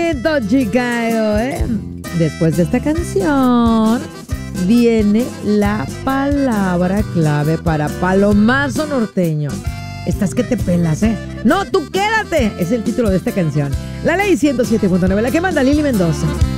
bonito, Chicago, ¿eh? Después de esta canción viene la palabra clave para palomazo norteño. Estás que te pelas, ¿eh? No, tú quédate. Es el título de esta canción. La Ley 107.9, la que manda Lili Mendoza.